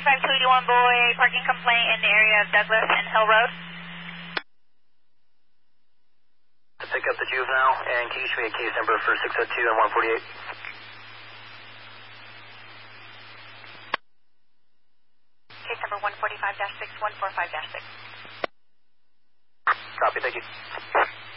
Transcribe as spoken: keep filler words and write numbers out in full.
five two eight one boy, parking complaint in the area of Douglas and Hill Road. To pick up the juvenile, and can you show me a case number for six oh two and one forty-eight? Case number one forty-five dash six, one forty-five dash six. Copy, thank you.